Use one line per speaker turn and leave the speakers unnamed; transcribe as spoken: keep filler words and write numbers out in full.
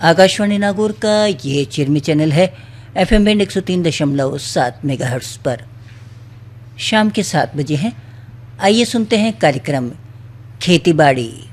आकाशवाणी नागौर का ये चिरमी चैनल है एफ एम बैंड एक सौ तीन दशमलव सात मेगाहर्ट्ज पर। शाम के सात बजे हैं। आइए सुनते हैं कार्यक्रम खेती बाड़ी।